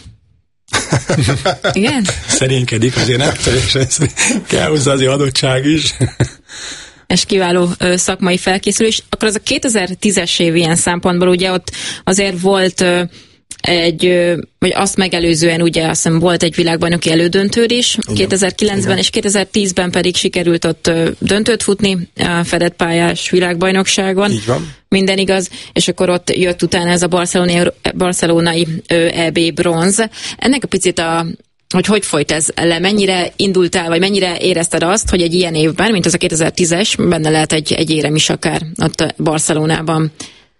Igen? Szerénykedik, azért nem teljesen kell hozzá azért adottság is. És kiváló ö, szakmai felkészülés. Akkor az a kétezer-tízes év ilyen szempontból, ugye ott azért volt ö, egy, ö, vagy azt megelőzően ugye azt hiszem volt egy világbajnoki elődöntőd is, igen. kétezer-kilencben igen. És kétezer-tízben pedig sikerült ott ö, döntőt futni a fedett pályás világbajnokságon. Így van. Minden igaz, és akkor ott jött utána ez a barcelonai, barcelonai ö, é bé bronz. Ennek a picit a hogy hogy folyt ez le, mennyire indultál, vagy mennyire érezted azt, hogy egy ilyen évben, mint az a kétezer-tízes, benne lehet egy, egy érem is akár ott Barcelonában?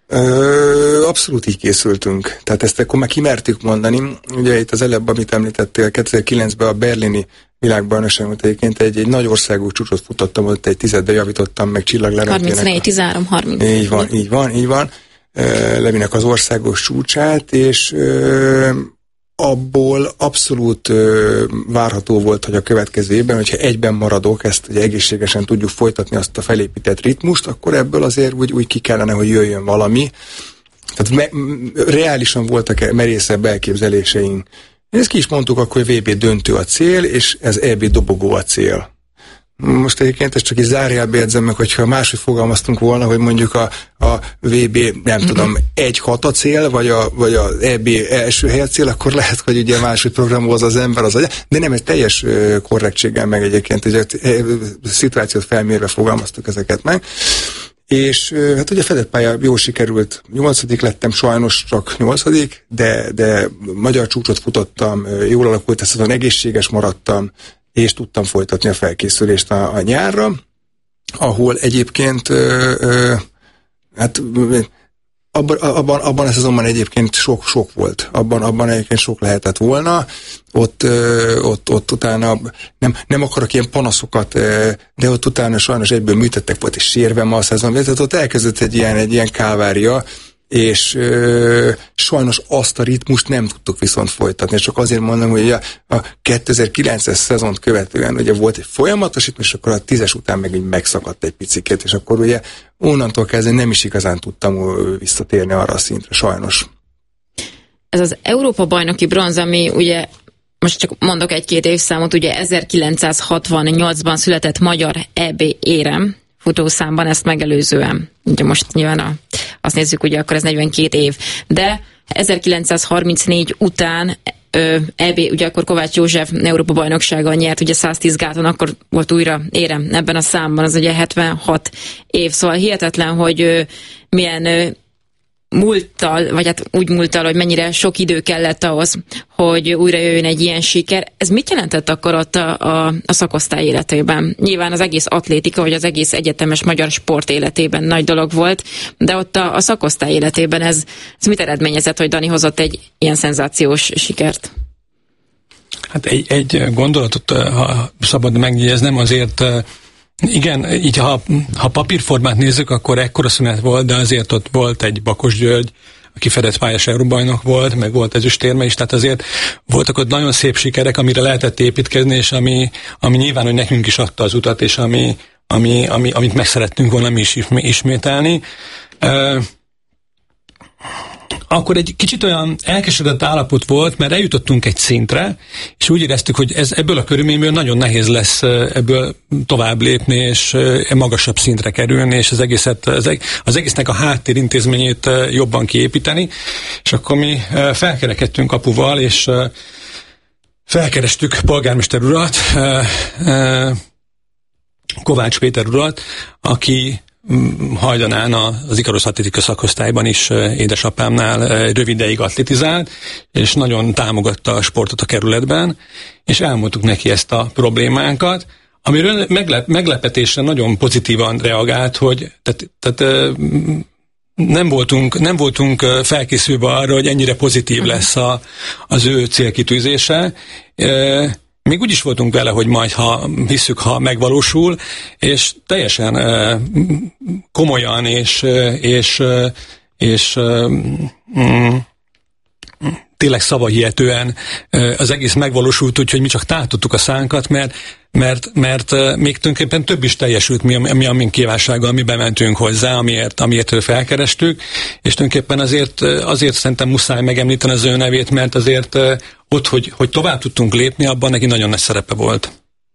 Ö, abszolút így készültünk. Tehát ezt akkor már kimertük mondani. Ugye itt az előbb, amit említettél, kétezer-kilencben a berlini világbajnokságon egyébként egy, egy nagy országú csúcsot futottam, ott egy tizedbe javítottam meg csillaglerőnkének. harmincnégy tizenhárom harminc. Így van, így van, így van. Levinek az országos csúcsát, és ö, abból abszolút ö, várható volt, hogy a következő évben, hogyha egyben maradok, ezt ugye egészségesen tudjuk folytatni azt a felépített ritmust, akkor ebből azért úgy, úgy ki kellene, hogy jöjjön valami. Tehát me, reálisan voltak merészebb elképzeléseink. Ezt ki is mondtuk akkor, hogy vé bé döntő a cél, és ez é bé dobogó a cél. Most egyébként ezt csak így zárjálba jegyzem meg, hogyha máshogy fogalmaztunk volna, hogy mondjuk a, a vé bé, nem mm-hmm. tudom, egy hat a cél, vagy, a, vagy az é bé első hely a cél, akkor lehet, hogy ugye máshogy programoz az ember az agya, de nem, egy teljes korrektséggel meg egyébként, ugye szituációt felmérve fogalmaztuk ezeket meg. És hát ugye fedett pálya jól sikerült, nyolcadik lettem, sajnos csak nyolcadik, de, de magyar csúcsot futottam, jól alakult, ezt azon egészséges maradtam, és tudtam folytatni a felkészülést a, a nyárra, ahol egyébként ö, ö, hát abban, abban, abban a szezonban egyébként sok, sok volt. Abban, abban egyébként sok lehetett volna. Ott, ö, ott, ott utána nem, nem akarok ilyen panaszokat, ö, de ott utána sajnos egyből műtettek volt, és sérve ma a szezonban. Tehát ott elkezdett egy ilyen, egy ilyen kávária, és ö, sajnos azt a ritmust nem tudtuk viszont folytatni. Csak azért mondom, hogy a, a kétezer-kilences szezont követően ugye volt egy folyamatos ritmus, és akkor a tízes után meg így megszakadt egy picikét, és akkor ugye onnantól kezdve nem is igazán tudtam visszatérni arra a szintre, sajnos. Ez az Európa-bajnoki bronz, ami ugye, most csak mondok egy-két évszámot, ugye ezerkilencszázhatvannyolcban született magyar é bé érem futószámban, ezt megelőzően. Ugye most nyilván a, azt nézzük, ugye akkor ez negyvenkét év. De ezerkilencszázharmincnégy után ö, é bé, ugye akkor Kovács József Európa-bajnokságon nyert, ugye száztíz gáton, akkor volt újra érem ebben a számban, az ugye hetvenhat év. Szóval hihetetlen, hogy ö, milyen ö, múlttal, vagy hát úgy múlttal, hogy mennyire sok idő kellett ahhoz, hogy újra jöjjön egy ilyen siker. Ez mit jelentett akkor ott a, a, a szakosztály életében? Nyilván az egész atlétika, vagy az egész egyetemes magyar sport életében nagy dolog volt, de ott a, a szakosztály életében ez, ez mit eredményezett, hogy Dani hozott egy ilyen szenzációs sikert? Hát egy, egy gondolatot, ha szabad megjegyeznem, azért igen, így ha, ha papírformát nézzük, akkor ekkora szünet volt, de azért ott volt egy Bakos György, aki fedett pályás euróbajnok volt, meg volt ezüstérme is, tehát azért voltak ott nagyon szép sikerek, amire lehetett építkezni, és ami, ami nyilván, hogy nekünk is adta az utat, és ami, ami, ami, amit meg szerettünk volna mi is ismételni. Uh, akkor egy kicsit olyan elkeseredett állapot volt, mert eljutottunk egy szintre, és úgy éreztük, hogy ez, ebből a körülményből nagyon nehéz lesz ebből tovább lépni, és magasabb szintre kerülni, és az, egészet, az egésznek a háttérintézményét jobban kiépíteni. És akkor mi felkerekedtünk apuval, és felkerestük polgármester urat, Kovács Péter urat, aki hajdanán az Ikarusz atlétika szakosztályban is édesapámnál rövid ideig atlétizált, és nagyon támogatta a sportot a kerületben, és elmondtuk neki ezt a problémánkat, amiről meglep, meglepetésre nagyon pozitívan reagált, hogy tehát, tehát nem voltunk, nem voltunk felkészülve arra, hogy ennyire pozitív lesz a, az ő célkitűzése. Még úgy is voltunk vele, hogy majd, ha hiszük, ha megvalósul, és teljesen uh, komolyan és, és, és uh, tényleg szavahihetően uh, az egész megvalósult, úgyhogy mi csak tátottuk a szánkat, mert, mert, mert uh, még tulajdonképpen több is teljesült, mi, mi a mi kívánsággal, mi bementünk hozzá, amiért, amiért felkerestük, és tulajdonképpen azért, azért szerintem muszáj megemlíteni az ő nevét, mert azért uh, ott, hogy, hogy tovább tudtunk lépni, abban neki nagyon nagy szerepe volt.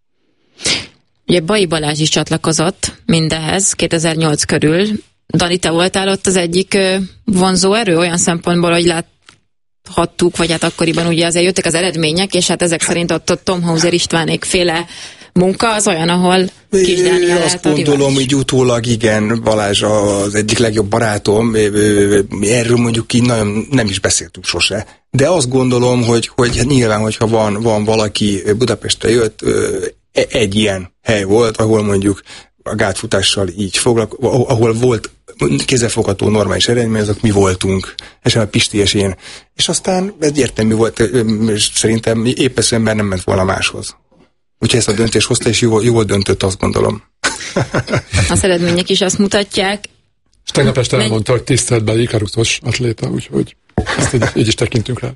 Ugye Bai Balázs is csatlakozott mindehez kétezer-nyolc körül. Dani, te voltál ott az egyik vonzó erő olyan szempontból, hogy láthattuk, vagy hát akkoriban ugye azért jöttek az eredmények, és hát ezek szerint ott, ott Tom Hauser Istvánék féle munka az olyan, ahol Kis Dániel azt gondolom, hogy utólag igen, Balázs az egyik legjobb barátom, erről mondjuk így nagyon nem is beszéltünk sose. De azt gondolom, hogy, hogy nyilván, hogyha van, van valaki Budapestre jött, egy ilyen hely volt, ahol mondjuk a gátfutással így foglalkozott, ahol volt kézzelfogható normális eredmény, azok mi voltunk, és a Pisti és én. És aztán ez értelmű volt, és szerintem épp az ember nem ment volna máshoz. Úgyhogy ezt a döntést hozta, és jól, jól döntött, azt gondolom. Az eredmények is azt mutatják. És tegnap este elmondta, hogy tiszteletbeli Ikaruszos atléta, úgyhogy ezt így, így is tekintünk rá.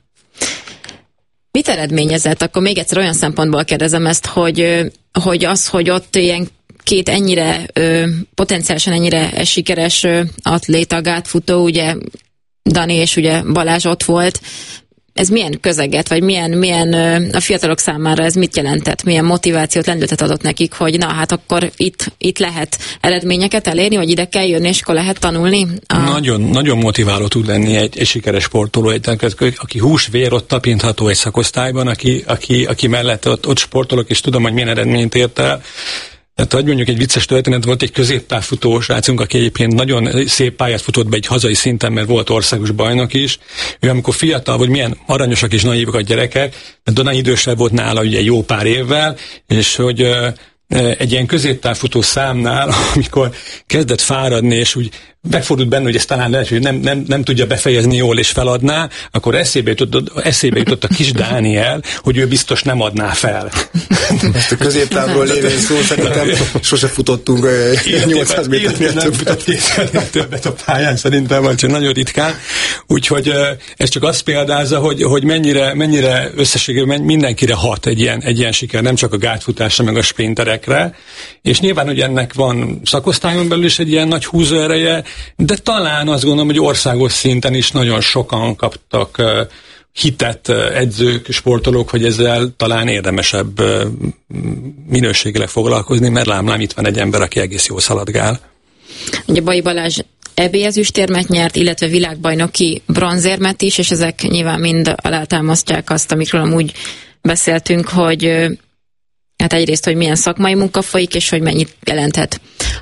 Mit eredményezett? Akkor még egyszer olyan szempontból kérdezem ezt, hogy, hogy az, hogy ott ilyen két ennyire, potenciálisan ennyire sikeres atléta, gátfutó, ugye Dani és ugye Balázs ott volt, ez milyen közeget, vagy milyen, milyen a fiatalok számára ez mit jelentett? Milyen motivációt, lendületet adott nekik, hogy na hát akkor itt, itt lehet eredményeket elérni, vagy ide kell jönni, és akkor lehet tanulni? A... Nagyon, nagyon motiváló tud lenni egy, egy sikeres sportoló, egy, aki hús-vér ott tapintható egy szakosztályban, aki, aki, aki mellett ott, ott sportolok, és tudom, hogy milyen eredményt ért el. Tehát, hogy mondjuk egy vicces történet, volt egy középtávfutó srácunk, aki egyébként nagyon szép pályát futott be egy hazai szinten, mert volt országos bajnok is. Ő amikor fiatal, vagy milyen aranyosak és naívak a gyerekek, de Dani idősebb volt nála ugye jó pár évvel, és hogy egy ilyen középtávfutó számnál, amikor kezdett fáradni, és úgy megfordult benne, hogy ez talán lehet, hogy nem, nem, nem tudja befejezni jól és feladná, akkor eszébe jutott, eszébe jutott a Kis Dániel, hogy ő biztos nem adná fel. Ezt a középtávról lévén szó szerintem sose futottunk nyolcszáz méternél többet. többet a pályán szerintem, vagy csak nagyon ritkán. Úgyhogy ez csak azt példázza, hogy, hogy mennyire, mennyire összességében mindenkire hat egy ilyen, egy ilyen siker, nem csak a gátfutásra, meg a sprinterekre. És nyilván, hogy ennek van szakosztályon belül is egy ilyen nagy húzóereje, de talán azt gondolom, hogy országos szinten is nagyon sokan kaptak uh, hitet uh, edzők, sportolók, hogy ezzel talán érdemesebb uh, minőségileg foglalkozni, mert lám-lám itt van egy ember, aki egész jól szaladgál. Ugye Bai Balázs é bé ezüstérmet nyert, illetve világbajnoki bronzérmet is, és ezek nyilván mind alátámasztják azt, amikről amúgy beszéltünk, hogy uh, hát egyrészt, hogy milyen szakmai munka folyik, és hogy mennyit jelenthet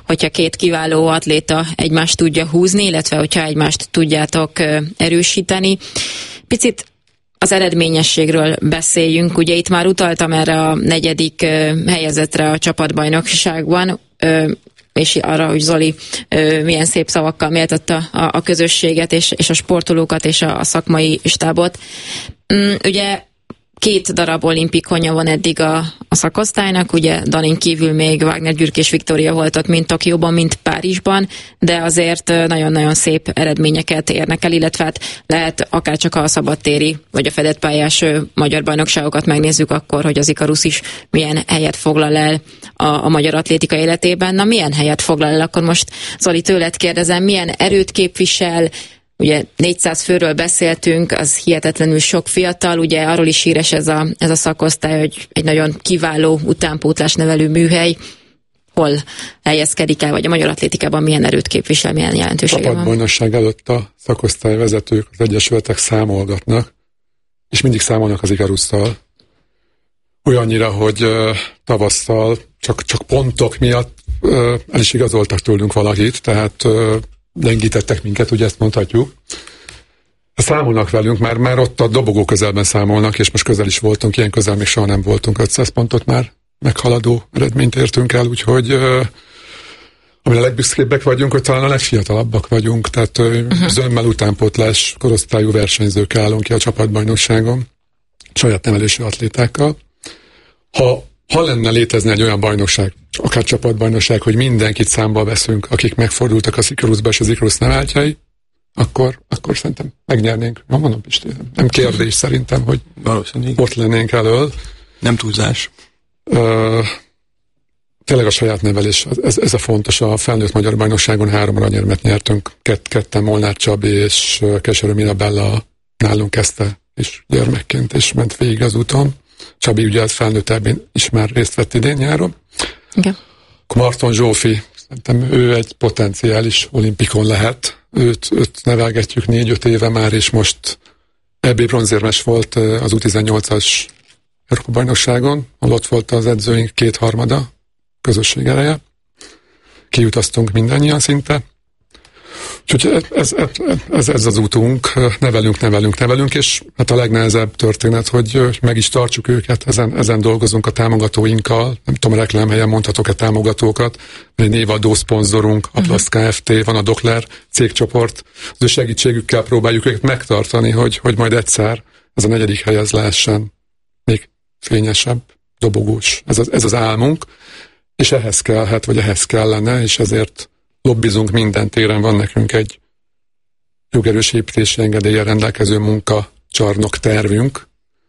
hogyha két kiváló atléta egymást tudja húzni, illetve hogyha egymást tudjátok erősíteni. Picit az eredményességről beszéljünk. Ugye itt már utaltam erre a negyedik helyezetre a csapatbajnokságban, és arra, hogy Zoli milyen szép szavakkal méltatta a, a közösséget, és, és a sportolókat, és a, a szakmai stábot. Ugye két darab olimpikonja van eddig a, a szakosztálynak, ugye Danin kívül még Wagner Gyürk és Viktória volt ott, mind Tokióban, mind Párizsban, de azért nagyon-nagyon szép eredményeket érnek el, illetve hát lehet akár csak a szabadtéri, vagy a fedett pályás magyar bajnokságokat megnézzük akkor, hogy az Ikarus is milyen helyet foglal el a, a magyar atlétika életében. Na, milyen helyet foglal el? Akkor most Zoli, tőled kérdezem, milyen erőt képvisel? Ugye négyszáz főről beszéltünk, az hihetetlenül sok fiatal, ugye arról is híres ez a, ez a szakosztály, hogy egy nagyon kiváló utánpótlás nevelő műhely. Hol helyezkedik el, vagy a magyar atlétikában milyen erőt képvisel, milyen jelentősége van? Csapatbajnokság előtt a szakosztályvezetők, az egyesületek számolgatnak, és mindig számolnak az Ikarusszal. Olyannyira, hogy uh, tavasszal csak, csak pontok miatt uh, el is igazoltak tőlünk valakit, tehát uh, gyengítettek minket, ugye ezt mondhatjuk. Számolnak velünk, már, már ott a dobogó közelben számolnak, és most közel is voltunk, ilyen közel még soha nem voltunk, ötszáz pontot már meghaladó eredményt értünk el, úgyhogy uh, amire a legbüszkébbek vagyunk, hogy talán a legfiatalabbak vagyunk, tehát uh, uh-huh. zömmel utánpótlás korosztályú versenyzők állunk ki a csapatbajnokságon, saját nevelésű atlétákkal. Ha, ha lenne létezni egy olyan bajnokság, akár csapatbajnokság, hogy mindenkit számba veszünk, akik megfordultak az Ikarusba és az Ikarus neveltjei, akkor, akkor szerintem megnyernénk. Na, mondom, Pisti, nem kérdés szerintem, hogy valószínűleg ott lennénk elől. Nem túlzás. Uh, tényleg a saját nevelés, ez, ez a fontos. A felnőtt magyar bajnokságon három aranyérmet nyertünk. Kett, ketten Molnár Csabi és Keserő Mirabella nálunk kezdte és gyermekként, és ment végig az úton. Csabi ugye az felnőtt ebbén is már részt vett idén nyáron. Igen. Marton Zsófi, szerintem ő egy potenciális olimpikon lehet. Őt, őt nevelgetjük négy-öt éve már, és most é bé bronzérmes volt az U tizennyolcas Európa-bajnokságon, ahol ott volt az edzőink kétharmada, közösség eleje. Kiutaztunk mindannyian szinte. Úgyhogy ez, ez, ez, ez az útunk, nevelünk, nevelünk, nevelünk, és hát a legnehezebb történet, hogy meg is tartsuk őket, ezen, ezen dolgozunk a támogatóinkkal, nem tudom, a reklámhelyen mondhatok-e támogatókat, egy névadó szponzorunk, a Plast Kft., van a Dokler cégcsoport, az ő segítségükkel próbáljuk őket megtartani, hogy, hogy majd egyszer ez a negyedik helyez lehessen még fényesebb, dobogós. Ez az, ez az álmunk, és ehhez kellhet, vagy ehhez kellene, és ezért lobbizunk minden téren, van nekünk egy jogerős építési engedéllyel rendelkező munkacsarnok tervünk.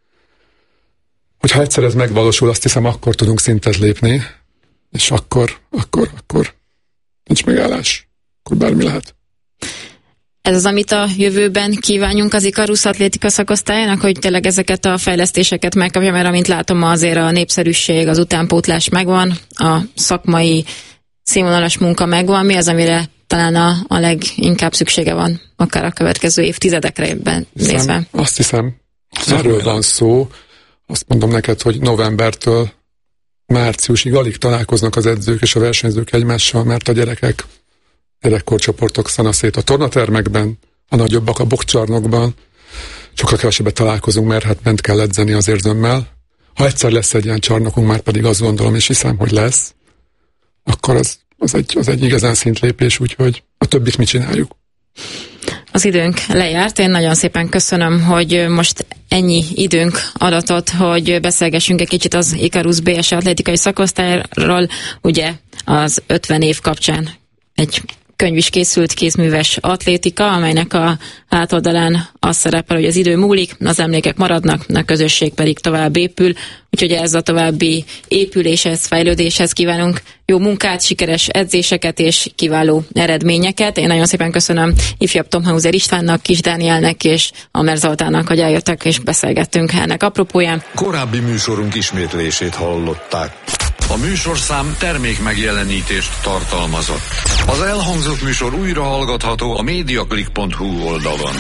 Hogyha egyszer ez megvalósul, azt hiszem, akkor tudunk szintet lépni, és akkor, akkor, akkor nincs megállás, akkor bármi lehet. Ez az, amit a jövőben kívánjunk az Ikarus atlétika szakosztályának, hogy tényleg ezeket a fejlesztéseket megkapja, mert amint látom, azért a népszerűség, az utánpótlás megvan, a szakmai színvonalas munka megvan. Mi az, amire talán a, a leginkább szüksége van, akár a következő évtizedekre ebben nézve? Azt hiszem, erről van szó. Azt mondom neked, hogy novembertől márciusig alig találkoznak az edzők és a versenyzők egymással, mert a gyerekek gyerekkorcsoportok szanaszét a tornatermekben, a nagyobbak a boxcsarnokban, sokkal kevesebbet találkozunk, mert hát ment kell edzeni az érzőmmel. Ha egyszer lesz egy ilyen csarnokunk, már pedig azt gondolom és hiszem, hogy lesz, akkor az, az, egy, az egy igazán szintlépés, úgyhogy a többit mi csináljuk. Az időnk lejárt. Én nagyon szépen köszönöm, hogy most ennyi időnk adatot, hogy beszélgessünk egy kicsit az Ikarus bé es atlétikai szakosztályról. Ugye az ötven év kapcsán egy könyv is készült, Kézműves atlétika, amelynek a hátoldalán az szerepel, hogy az idő múlik, az emlékek maradnak, a közösség pedig tovább épül, úgyhogy ez a további épüléshez, fejlődéshez kívánunk jó munkát, sikeres edzéseket és kiváló eredményeket. Én nagyon szépen köszönöm ifjabb Tomhauser Istvánnak, Kis Dánielnek és Amer Zoltánnak, hogy eljöttek és beszélgettünk ennek apropóján. Korábbi műsorunk ismétlését hallották. A műsorszám termék megjelenítést tartalmazott. Az elhangzott műsor újra hallgatható a mediaclick pont hu oldalon.